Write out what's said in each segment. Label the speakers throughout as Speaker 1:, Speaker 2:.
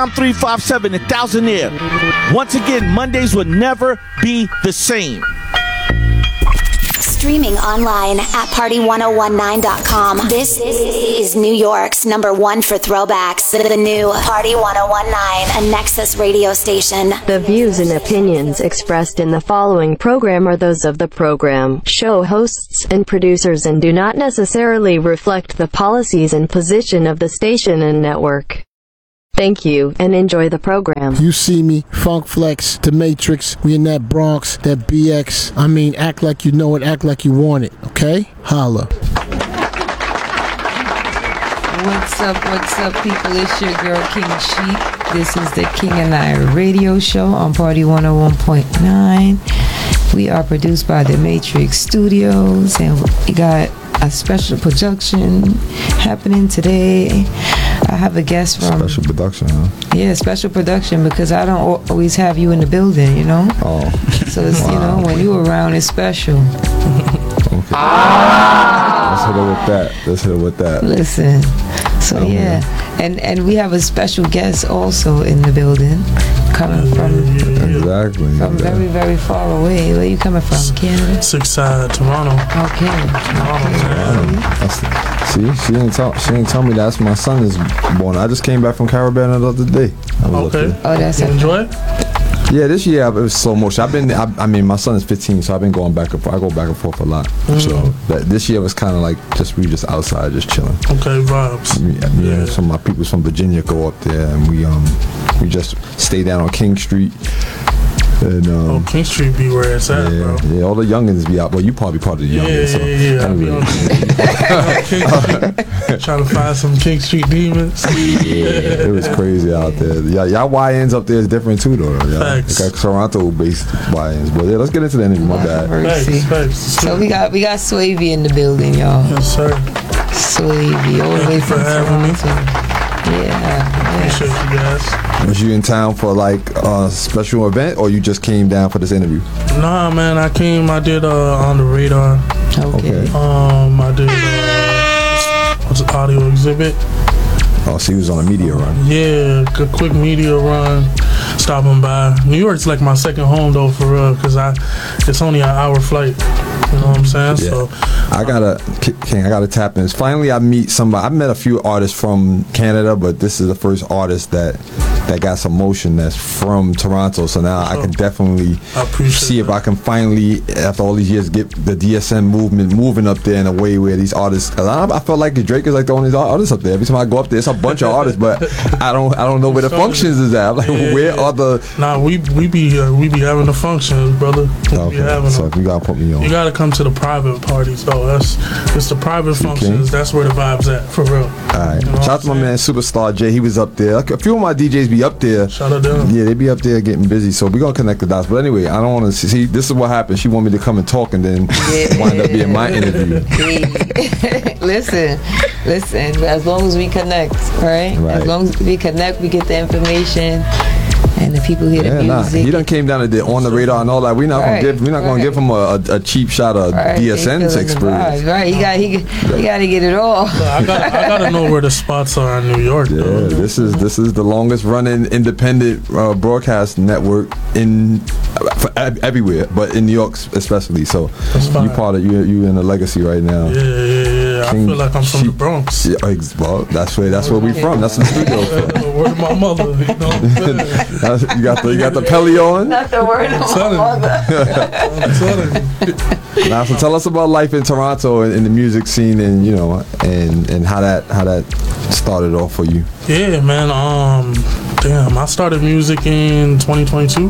Speaker 1: Tom 357 in Thousandaire. Once again, Mondays will never be the same.
Speaker 2: Streaming online at party1019.com. This is New York's #1 for throwbacks. The new Party 1019, a Nexus radio station.
Speaker 3: The views and opinions expressed in the following program are those of the program, show hosts, and producers and do not necessarily reflect the policies and position of the station and network. Thank you, and enjoy the program.
Speaker 4: You see me, Funk Flex, The Matrix, we in that Bronx, that BX. I mean, act like you know it, act like you want it, okay? Holla.
Speaker 5: What's up, people? It's your girl, King Sheep. This is the King and I radio show on Party 101.9. We are produced by The Matrix Studios, and we got a special production happening today. I have a guest from...
Speaker 6: Special production, huh?
Speaker 5: Yeah, special production, because I don't always have you in the building, you know?
Speaker 6: Oh.
Speaker 5: So, it's, wow. You know, when you around, it's special.
Speaker 6: Okay. Let's hit it with that.
Speaker 5: Listen. So, yeah. And we have a special guest also in the building, coming from...
Speaker 6: Exactly.
Speaker 5: From very, very far away. Where you coming from? Canada?
Speaker 7: Toronto.
Speaker 5: Okay.
Speaker 6: See, she didn't tell me that's my son is born. I just came back from Caribbean the other day.
Speaker 7: Okay.
Speaker 5: Oh, that's
Speaker 7: you enjoy it?
Speaker 6: Yeah, this year it was slow motion. I mean, my son is 15, so I've been going back and forth. I go back and forth a lot. So this year was kind of like we just outside, just chilling.
Speaker 7: Okay, vibes.
Speaker 6: Yeah. Some of my people from Virginia go up there, and we just stay down on King Street. And,
Speaker 7: King Street be where it's at, bro.
Speaker 6: Yeah, all the youngins be out. Well, you probably part of the youngins.
Speaker 7: Yeah. Anyway. King Street, trying to find some King Street demons.
Speaker 6: Yeah, it was crazy out there. Y'all YNs up there is different too, though.
Speaker 7: Facts.
Speaker 6: Got Toronto-based YNs, but yeah, let's get into the interview. My bad.
Speaker 7: Facts.
Speaker 5: So we got Swavy in the building, y'all.
Speaker 7: Yes, sir.
Speaker 5: Swavy, all the way from Toronto. Yeah.
Speaker 7: Appreciate you guys.
Speaker 6: Was you in town for like a special event, or you just came down for this interview?
Speaker 7: Nah, man, I did On the Radar.
Speaker 5: Okay.
Speaker 7: I did what's an audio exhibit.
Speaker 6: Oh, so he was on a media run.
Speaker 7: Yeah, a quick media run. Stopping by. New York's like my second home though, for real, because it's only an hour flight. You know what I'm saying?
Speaker 6: Yeah.
Speaker 7: So
Speaker 6: I gotta tap in. Finally, I meet somebody. I've met a few artists from Canada, but this is the first artist that got some motion that's from Toronto. So now I can definitely see if I can finally, after all these years, get the DSM movement moving up there in a way where these artists. I felt like Drake is like the only artist up there. Every time I go up there, it's a bunch of artists, but I don't know where the functions is at. I'm like, where are the?
Speaker 7: Nah, we be having the functions, brother.
Speaker 6: Okay, so you gotta put me on.
Speaker 7: You gotta come to the private parties. Oh, it's the private functions. That's where the vibes at, for real.
Speaker 6: All right. You know, shout out to my man Superstar J. He was up there. A few of my DJs be up there.
Speaker 7: Shout out to them.
Speaker 6: Yeah, they be up there getting busy. So we gonna connect the dots. But anyway, I don't want to see. This is what happened. She want me to come and talk, and then wind up being my interview.
Speaker 5: Listen. As long as we connect, right? As long as we connect, we get the information. And the people hear the music.
Speaker 6: He done came down to On the Radar and all that. We're not gonna give him a cheap shot of DSN's experience.
Speaker 5: Right, he got to get it all.
Speaker 7: I gotta know where the spots are in New York.
Speaker 6: Yeah,
Speaker 7: though.
Speaker 6: this is the longest running independent broadcast network everywhere, but in New York especially. So you part of you in the legacy right now.
Speaker 7: Yeah. I feel like I'm from the Bronx.
Speaker 6: Yeah, well, that's where we from. That's the studio from.
Speaker 7: Where's my mother? You know what I'm saying? You got the Pelly on.
Speaker 5: Not the word of my mother.
Speaker 7: I'm telling you.
Speaker 6: Now, so tell us about life in Toronto and in the music scene, and and how that started off for you.
Speaker 7: Yeah, man. I started music in 2022.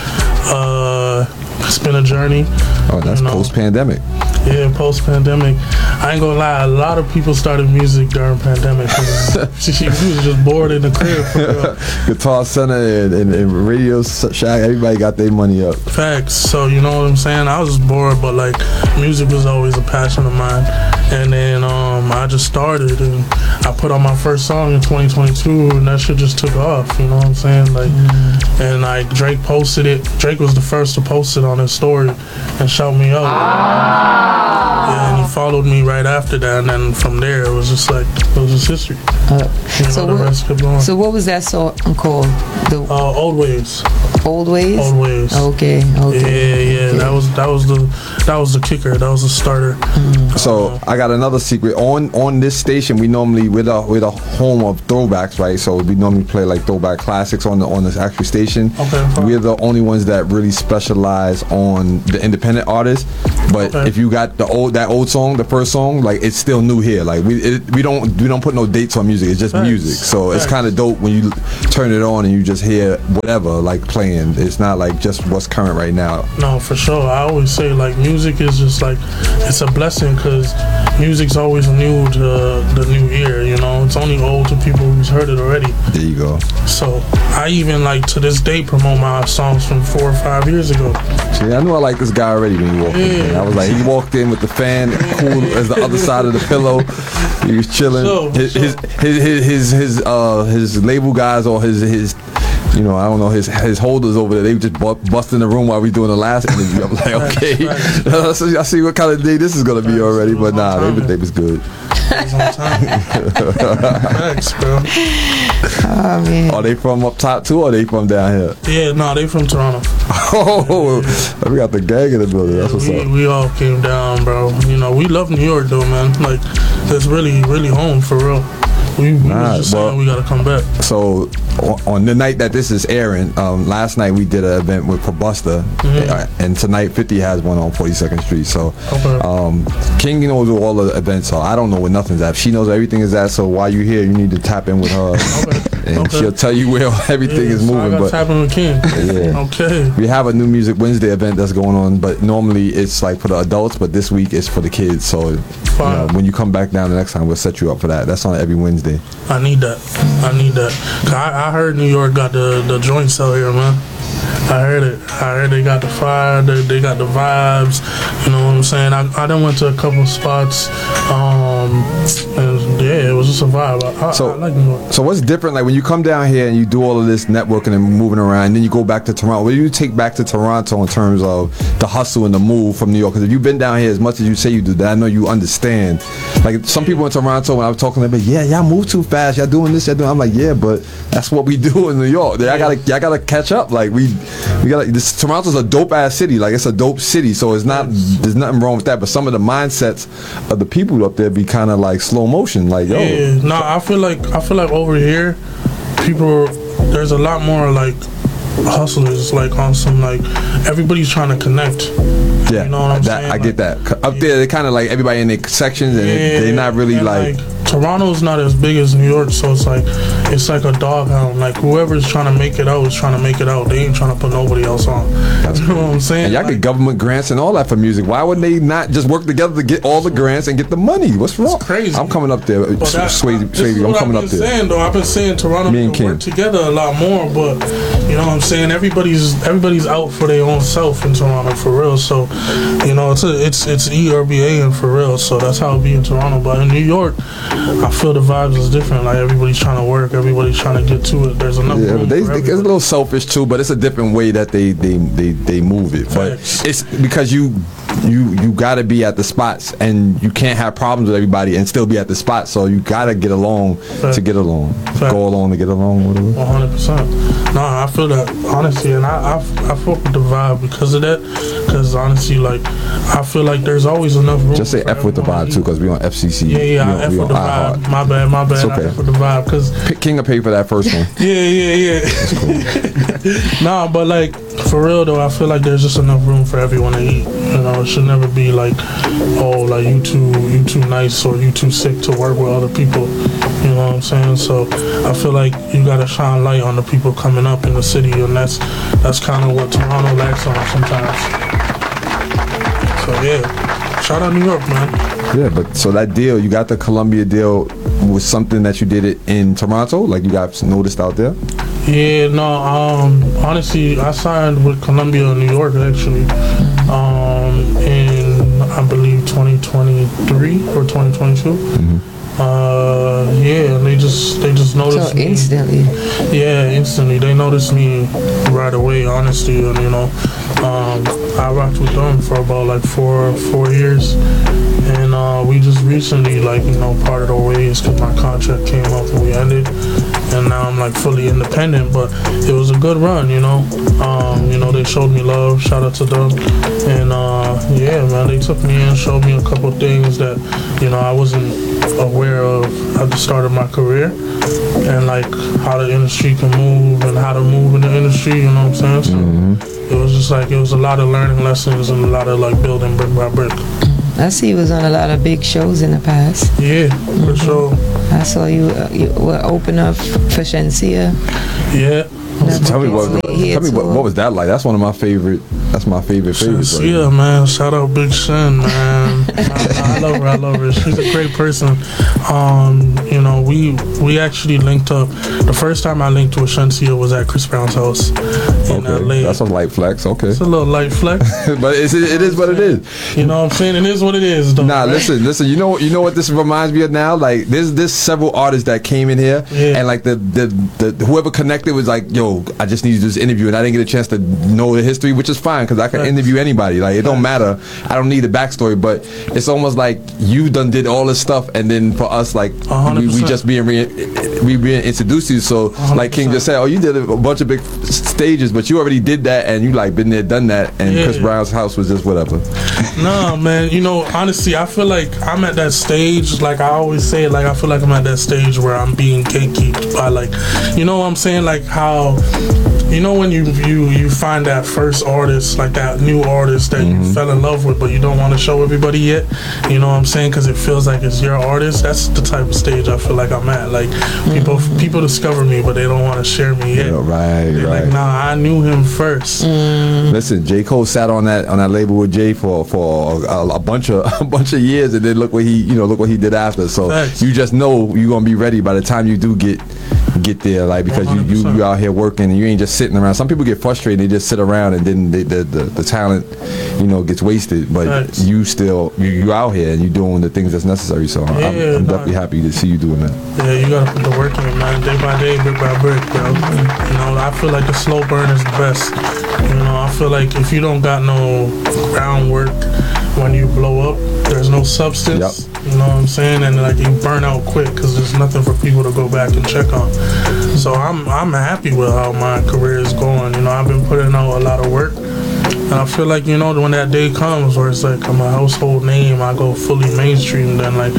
Speaker 7: It's been a journey.
Speaker 6: Oh, that's post-pandemic.
Speaker 7: Yeah, post-pandemic. I ain't gonna lie, a lot of people started music during pandemic. She was just bored in the crib, for real.
Speaker 6: Guitar Center and Radio Shack, everybody got their money up.
Speaker 7: Facts. So, you know what I'm saying? I was just bored, but like, music was always a passion of mine. And then I just started, and I put on my first song in 2022, and that shit just took off, you know what I'm saying? Like, and like, Drake posted it. Drake was the first to post it on his story and shout me out. Yeah, and he followed me right after that, and then from there it was just history. So the rest kept going.
Speaker 5: So what was that song called? The
Speaker 7: Old Ways.
Speaker 5: Old Ways.
Speaker 7: Old Ways.
Speaker 5: Okay.
Speaker 7: Yeah.
Speaker 5: Okay.
Speaker 7: That was the kicker. That was the starter.
Speaker 6: So I got another secret. On this station, we're the home of throwbacks, right? So we normally play like throwback classics on this actual station.
Speaker 7: Okay.
Speaker 6: We're the only ones that really specialize on the independent artists. But if you got that old song, the first song, like it's still new here. Like we don't put no dates on music. It's just music. So it's kind of dope when you turn it on and you just hear whatever like playing. It's not like just what's current right now.
Speaker 7: No, for sure. I always say like music is just like it's a blessing because music's always new to the new ear. You know, it's only old to people who's heard it already.
Speaker 6: There you go.
Speaker 7: So I even like to this day promote my songs from 4 or 5 years ago.
Speaker 6: See, I knew I liked this guy already when he walked in. I was like, he walked in with the fan cool as the other side of the pillow. He was chilling. His label guys or his you know, I don't know, his holders over there, they just bust in the room while we doing the last interview. I'm like, okay, I see what kind of day this is gonna be already. But nah, they was good.
Speaker 7: Thanks, bro.
Speaker 5: Oh man.
Speaker 6: Are they from up top too, or are they from down here?
Speaker 7: Yeah, no, they from Toronto.
Speaker 6: Oh, we got the gang in the building. That's what's up.
Speaker 7: We all came down, bro. You know, we love New York though, man. Like, it's really, really home for real. We was just saying we gotta come back.
Speaker 6: So on the night that this is airing, last night we did an event with Busta, and tonight 50 has one on 42nd Street. So King knows where all the events are. I don't know where nothing's at. She knows where everything is at. So while you're here, you need to tap in with her, and she'll tell you where everything is moving.
Speaker 7: I gotta tap in with King.
Speaker 6: Yeah. Okay. We have a new Music Wednesday event that's going on, but normally it's like for the adults, but this week it's for the kids. So when you come back down the next time, we'll set you up for that. That's on every Wednesday.
Speaker 7: I need that. I heard New York got the joints out here, man. I heard it. I heard they got the fire. They got the vibes. You know what I'm saying? I done went to a couple spots. And yeah, it was just a vibe. I like New York.
Speaker 6: So what's different? Like when you come down here and you do all of this networking and moving around, and then you go back to Toronto. What do you take back to Toronto in terms of the hustle and the move from New York? Because if you've been down here as much as you say you do, that I know you understand. Like some people in Toronto, when I was talking to them, y'all move too fast. Y'all doing this. Y'all doing. I'm like, yeah, but that's what we do in New York. Y'all gotta catch up. Like we gotta. Toronto's a dope ass city. Like it's a dope city. So it's not. There's nothing wrong with that. But some of the mindsets of the people up there be kind of like slow motion. Like yo.
Speaker 7: Yeah. No, I feel like over here, there's a lot more like hustlers, like on some like everybody's trying to connect.
Speaker 6: Yeah,
Speaker 7: you know what I'm saying?
Speaker 6: I get that. Up there, they're kind of like everybody in their sections, and they're not really like
Speaker 7: Toronto's not as big as New York, so it's like a doghound. Like whoever's trying to make it out is trying to make it out. They ain't trying to put nobody else on. You know what I'm saying?
Speaker 6: And y'all get government grants and all that for music. Why would they not just work together to get all the grants and get the money? What's wrong?
Speaker 7: It's crazy.
Speaker 6: I'm coming up there, Swayze. I'm coming up there.
Speaker 7: Saying, though, I've been saying Toronto can work together a lot more, but you know what I'm saying? Everybody's out for their own self in Toronto for real. So you know it's ERBA and for real. So that's how it be in Toronto. But in New York, I feel the vibes is different. Like everybody's trying to work, everybody's trying to get to it. There's enough room for everybody.
Speaker 6: It's a little selfish too, but it's a different way that they move it. But it's because you got to be at the spots, and you can't have problems with everybody and still be at the spot. So you got to get along to get along, go along to get along. Whatever.
Speaker 7: 100%. No, I feel that honestly, and I fuck with the vibe because of that. Because honestly, like I feel like there's always enough room.
Speaker 6: Just say F with the vibe too, because we on FCC.
Speaker 7: Yeah, I F with the vibe. My bad.
Speaker 6: It's okay.
Speaker 7: I F with the vibe because
Speaker 6: King will pay for that first one.
Speaker 7: Yeah. That's cool. Nah, but like for real though, I feel like there's just enough room for everyone to eat. You know, it should never be like, oh, like you too nice or you too sick to work with other people. You know what I'm saying? So I feel like you gotta shine light on the people coming up in the city, and that's kind of what Toronto lacks on sometimes. So yeah, shout out New York, man.
Speaker 6: Yeah, but so that deal, you got the Columbia deal, was something that you did it in Toronto, like you got noticed out there?
Speaker 7: Yeah, no, honestly, I signed with Columbia in New York actually, in I believe 2023 or 2022. Yeah, they just noticed
Speaker 5: So
Speaker 7: me.
Speaker 5: instantly.
Speaker 7: Yeah, instantly. They noticed me right away, honestly, and I rocked with them for about like four years, and we just recently parted our ways because my contract came up and we ended, and now I'm like fully independent. But it was a good run, they showed me love. Shout out to them, and yeah, man, they took me in, showed me a couple things that I wasn't aware of at the start of my career, and like how the industry can move and how to move in the industry. You know what I'm saying? So it was just like it was a lot of learning lessons and a lot of like building brick by brick.
Speaker 5: I see you was on a lot of big shows in the past.
Speaker 7: Yeah, for sure.
Speaker 5: I saw you were open up for Shenseea.
Speaker 7: Yeah.
Speaker 6: Tell me what was that like? That's one of my favorite. That's my favorite.
Speaker 7: Yeah, man. Shout out Big Shen, man. I love her. She's a great person. We actually linked up. The first time I linked with Shenseea was at Chris Brown's house in LA.
Speaker 6: That's a light flex. Okay.
Speaker 7: It's a little light flex.
Speaker 6: But it is what it is.
Speaker 7: You know what I'm saying? It is what it is, though.
Speaker 6: Nah,
Speaker 7: right?
Speaker 6: listen. You know what this reminds me of now? Like there's several artists that came in here, and like the whoever connected was like, yo, I just need to do this interview, and I didn't get a chance to know the history, which is fine because I can interview anybody. Like it don't matter. I don't need the backstory, but it's almost like you done did all this stuff, and then for us, like we just being introduced to you. So 100%. Like King just said, oh, you did a bunch of big stages, but you already did that, and you like been there, done that, and Chris Brown's house was just whatever.
Speaker 7: Nah, man. Honestly, I feel like I'm at that stage. Like I always say, like I feel like I'm at that stage where I'm being gatekeeped by what I'm saying, like how. When you find that first artist, like that new artist that you fell in love with, but you don't want to show everybody yet, you know what I'm saying? Because it feels like it's your artist. That's the type of stage I feel like I'm at. Like people discover me, but they don't want to share me yet.
Speaker 6: Yeah, right.
Speaker 7: Like, nah, I knew him first.
Speaker 6: Listen, J. Cole sat on that label with Jay for a bunch of years, and then look what he did after. So
Speaker 7: Thanks.
Speaker 6: You just know you're gonna be ready by the time you do get there, like because you out here working and you ain't just sitting around. Some people get frustrated, they just sit around and then the talent gets wasted, but
Speaker 7: Thanks.
Speaker 6: you out here and you doing the things that's necessary. So I'm definitely happy to see you doing that.
Speaker 7: Yeah, you gotta put the work in, man, day by day, brick by brick, bro. I feel like the slow burn is the best. I feel like if you don't got no groundwork when you blow up, there's no substance.
Speaker 6: Yep.
Speaker 7: You know what I'm saying? And like you burn out quick because there's nothing for people to go back and check on. So I'm happy with how my career is going. I've been putting out a lot of work, and I feel like when that day comes where it's like I'm a household name, I go fully mainstream, then like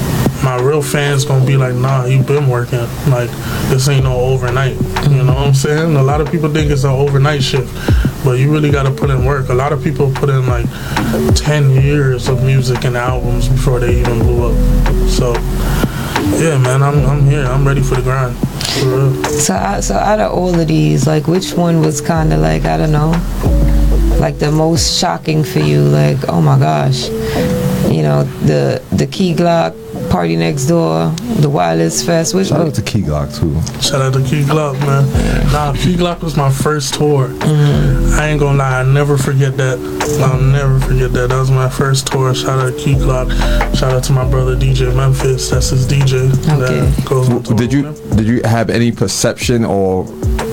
Speaker 7: my real fans gonna be like, nah, you been working. Like this ain't no overnight. You know what I'm saying? A lot of people think it's an overnight shift, but you really gotta put in work. A lot of people put in like 10 years of music and albums before they even blew up. So yeah, man, I'm here. I'm ready for the grind. For real.
Speaker 5: So out of all of these, like which one was kind of like, I don't know, like the most shocking for you? Like, oh my gosh, the Key Glock, Party Next Door, the Wireless Fest.
Speaker 6: Shout out to Key Glock too.
Speaker 7: Shout out to Key Glock, man. Nah, Key Glock was my first tour. I ain't gonna lie, I'll never forget that. That was my first tour. Shout out to Key Glock. Shout out to my brother DJ Memphis. That's his DJ.
Speaker 5: Okay.
Speaker 7: That goes on tour
Speaker 6: Did you have any perception or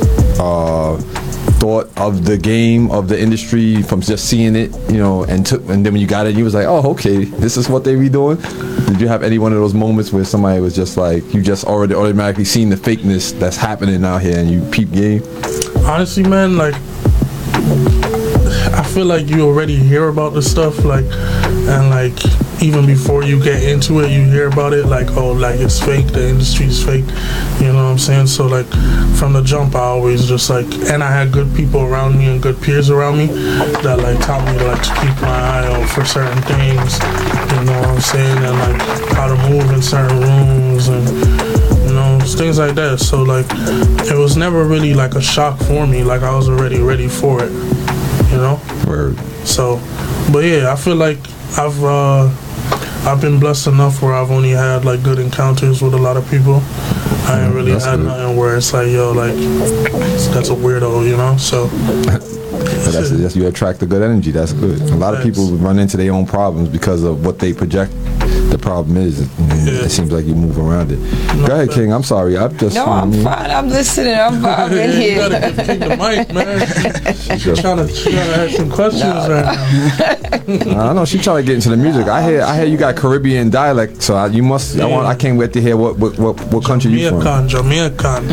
Speaker 6: thought of the game, of the industry from just seeing it, and then when you got it, you was like, oh, okay, this is what they be doing? Did you have any one of those moments where somebody was just like, you just already automatically seen the fakeness that's happening out here and you peep game?
Speaker 7: Honestly, man, like I feel like you already hear about this stuff, like, and like even before you get into it, you hear about it, like, oh, like it's fake, the industry's fake, you know what I'm saying? So like from the jump, I always just like, and I had good people around me and good peers around me that like taught me like to keep my eye out for certain things, you know what I'm saying, and like how to move in certain rooms and things like that. So like it was never really like a shock for me. Like I was already ready for it,
Speaker 6: Word.
Speaker 7: So, but yeah, I feel like I've been blessed enough where I've only had like good encounters with a lot of people. I ain't really had nothing where it's like, yo, like that's a weirdo, so.
Speaker 6: That's you attract the good energy. That's good. A lot of people run into their own problems because of what they project The problem is, it seems like you move around it. Go ahead, King. I'm sorry. I'm just.
Speaker 5: No, I'm fine. I'm listening. I'm vibing
Speaker 7: You
Speaker 5: here.
Speaker 7: gotta keep the mic, man. She's trying to ask some questions right now.
Speaker 6: I know she's trying to get into the music. I hear you got Caribbean dialect, so you must. I can't wait to hear what country you from.
Speaker 7: Jamaican.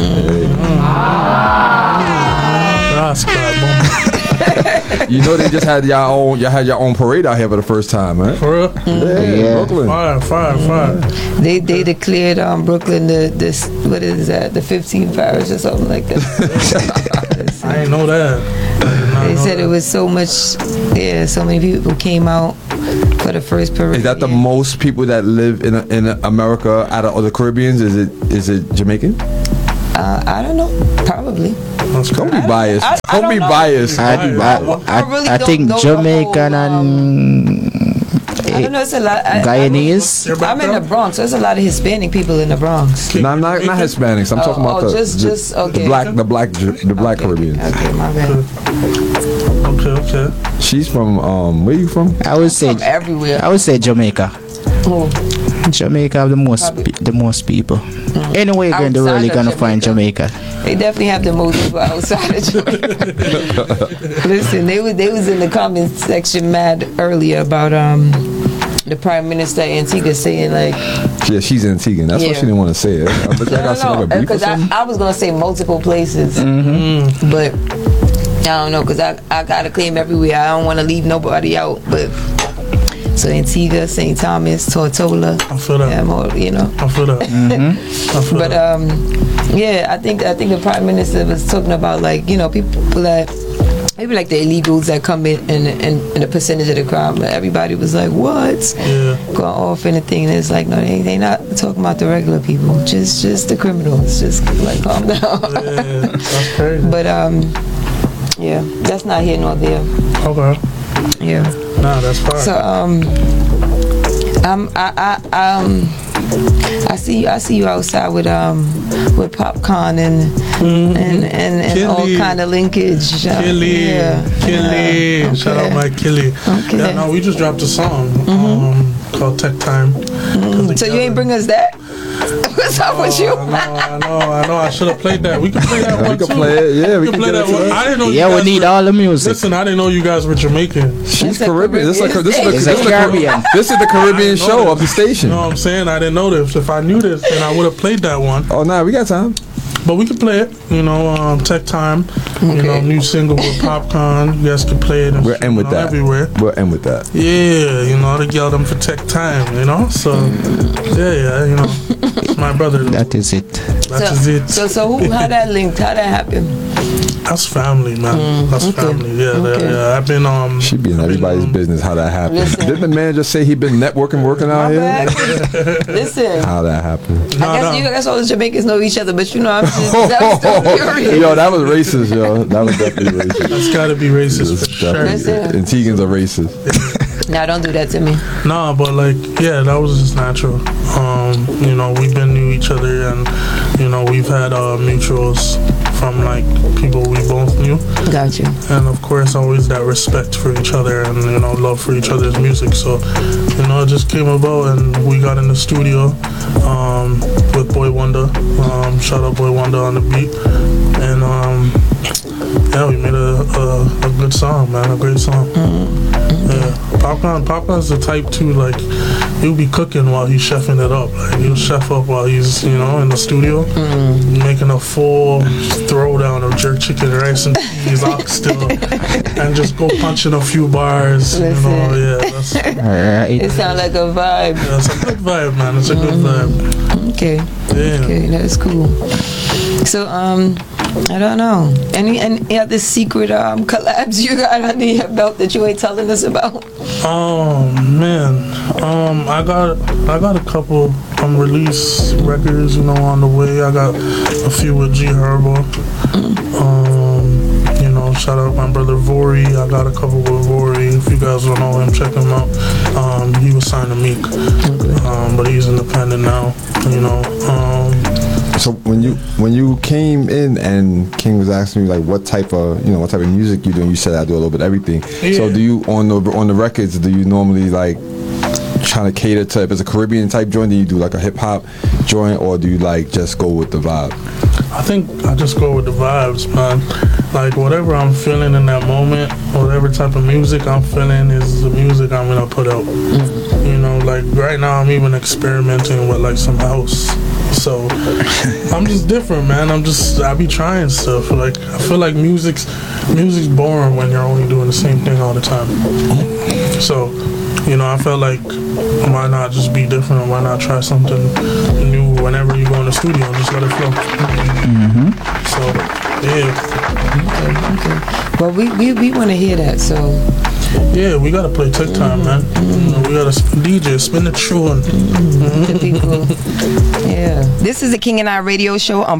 Speaker 6: You know they just had y'all had your own parade out here for the first time, right?
Speaker 7: For real?
Speaker 6: Yeah. Brooklyn.
Speaker 7: Fire.
Speaker 5: They declared Brooklyn this what is that, the 15th parish or something like that.
Speaker 7: I didn't know that.
Speaker 5: They said it was so much, so many people came out for the first parade.
Speaker 6: Is that the most people that live in America out of the Caribbeans? Is it Jamaican?
Speaker 5: I don't know. Probably.
Speaker 6: Don't be biased. Don't be biased.
Speaker 8: I think Jamaican and
Speaker 5: I don't know. It's a lot.
Speaker 8: Guyanese.
Speaker 5: I'm in the Bronx. There's a lot of Hispanic people in the Bronx.
Speaker 6: No, not Hispanics. I'm talking about the black Caribbeans.
Speaker 5: Okay, my bad.
Speaker 7: Okay.
Speaker 6: She's from where you from?
Speaker 8: I would say
Speaker 5: From everywhere.
Speaker 8: I would say Jamaica.
Speaker 5: Oh.
Speaker 8: Jamaica have the most people. Anyway, you're really gonna find Jamaica.
Speaker 5: They definitely have the most people outside of Jamaica. Listen, they was in the comments section mad earlier about the Prime Minister Antigua saying like.
Speaker 6: Yeah, she's Antigua. That's why she didn't want to say it.
Speaker 5: Because I was gonna say multiple places, but I don't know because I gotta claim everywhere. I don't want to leave nobody out, but. So Antigua, St. Thomas, Tortola.
Speaker 7: I feel that.
Speaker 5: Yeah, more, you know.
Speaker 7: I feel that.
Speaker 5: But I think the Prime Minister was talking about like people that maybe like the illegals that come in the percentage of the crime. But everybody was like, what?
Speaker 7: Yeah.
Speaker 5: Going off anything. And it's like no, they not talking about the regular people. Just the criminals. Just like calm down.
Speaker 7: Yeah, that's crazy.
Speaker 5: But that's not here nor there.
Speaker 7: Okay.
Speaker 5: Yeah.
Speaker 7: Nah, that's fine.
Speaker 5: So I see you outside with popcorn and all kind of linkage.
Speaker 7: Killy.
Speaker 5: Okay.
Speaker 7: Shout out my Killy.
Speaker 5: Okay.
Speaker 7: Yeah, no, we just dropped a song called Tech Time.
Speaker 5: So you ain't bring us that? What's up with you?
Speaker 7: I know. I should have played that. We can play that one too.
Speaker 6: We can play it. Yeah, we can
Speaker 7: play that one. I didn't know.
Speaker 8: Yeah, we need all the music.
Speaker 7: Listen, I didn't know you guys were Jamaican.
Speaker 6: She's Caribbean. This is the
Speaker 7: I
Speaker 6: Caribbean
Speaker 7: know
Speaker 6: show
Speaker 7: this.
Speaker 6: of the station.
Speaker 7: You know what I'm saying? I didn't know this. If I knew this, then I would have played that one.
Speaker 6: Oh, nah, we got time.
Speaker 7: But we can play it. Tech Time. New single with Popcorn. You guys can play it.
Speaker 6: We'll end with that.
Speaker 7: Everywhere.
Speaker 6: We'll end with that.
Speaker 7: Yeah, they yell them for Tech Time. So yeah. It's my brother.
Speaker 8: That is it.
Speaker 7: That is it.
Speaker 5: So how that linked? How that happened?
Speaker 7: That's family, man. That's family. Yeah. I've been
Speaker 6: She be in everybody's business. How that happened?
Speaker 5: Listen.
Speaker 6: Didn't the man just say he been networking, working out here?
Speaker 5: Listen.
Speaker 6: How that happened?
Speaker 5: I guess all the Jamaicans know each other, but I'm just curious.
Speaker 6: Yo, that was racist, yo. That was definitely racist.
Speaker 7: That's gotta be racist for sure.
Speaker 6: Antiguans are racist.
Speaker 5: Nah, don't do that to me.
Speaker 7: Nah, but that was just natural. We've been knew each other, and we've had mutuals from people we both knew.
Speaker 5: Gotcha.
Speaker 7: And of course, always that respect for each other and love for each other's music. So it just came about, and we got in the studio with Boy Wonder. Shout out Boy Wonder on the beat, and we made a good song, man, a great song. Yeah, Popcorn's the type too, he'll be cooking while he's chefing it up. He'll chef up while he's, in the studio, making a full throwdown of jerk chicken, rice and peas, oxtail, and just go punching a few bars. That's
Speaker 8: Alright.
Speaker 5: It sounds like a vibe.
Speaker 7: Yeah, it's a good vibe, man. It's a good vibe.
Speaker 5: Okay.
Speaker 7: Yeah.
Speaker 5: Okay, that's cool. So, I don't know. Any other secret collabs you got under your belt that you ain't telling us about?
Speaker 7: Oh man, I got a couple release records, on the way. I got a few with G Herbo. Shout out my brother Vori. I got a couple with Vori. If you guys don't know him, check him out. He was signed to Meek, but he's independent now.
Speaker 6: So when you came in and King was asking you what type of music you do, and you said I do a little bit of everything.
Speaker 7: Yeah.
Speaker 6: So do you on the records, do you normally trying to cater to, if it's a Caribbean type joint, do you do like a hip hop joint, or do you like just go with the vibe?
Speaker 7: I think I just go with the vibes, man. Like whatever I'm feeling in that moment, whatever type of music I'm feeling is the music I'm gonna put out. You know, like right now I'm even experimenting with like some house. So I'm just different, man. I be trying stuff. Like I feel like music's boring when you're only doing the same thing all the time. So, you know, I felt like why not just be different? Why not try something new whenever you go in the studio and just let it flow? So, yeah.
Speaker 5: Okay. Well, we want to hear that, so.
Speaker 7: Yeah, we gotta play Tick Time, man. You know, we gotta DJ, spin the tune.
Speaker 5: The people. Yeah. This is the King and I radio show on